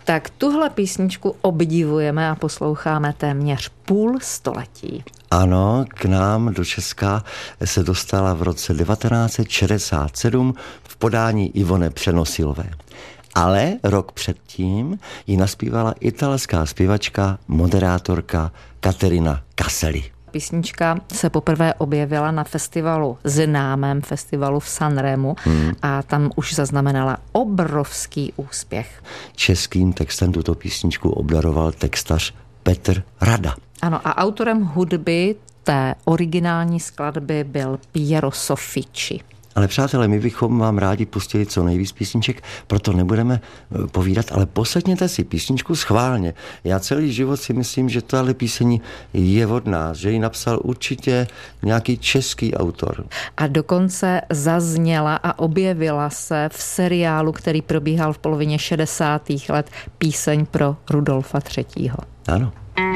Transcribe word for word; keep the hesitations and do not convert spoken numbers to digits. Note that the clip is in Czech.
Tak tuhle písničku obdivujeme a posloucháme téměř půl století. Ano, k nám do Česka se dostala v roce devatenáct set šedesát sedm v podání Ivone Přenosilové. Ale rok předtím ji naspívala italská zpěvačka, moderátorka Caterina Caselli. Písnička se poprvé objevila na festivalu, známém festivalu v Sanremu hmm. a tam už zaznamenala obrovský úspěch. Českým textem tuto písničku obdaroval textař Petr Rada. Ano, a autorem hudby té originální skladby byl Piero Soffici. Ale přátelé, my bychom vám rádi pustili co nejvíc písniček, proto nebudeme povídat, ale poslechněte si písničku schválně. Já celý život si myslím, že tahle píseň je od nás, že ji napsal určitě nějaký český autor. A dokonce zazněla a objevila se v seriálu, který probíhal v polovině šedesátých let, Píseň pro Rudolfa třetího. Ano.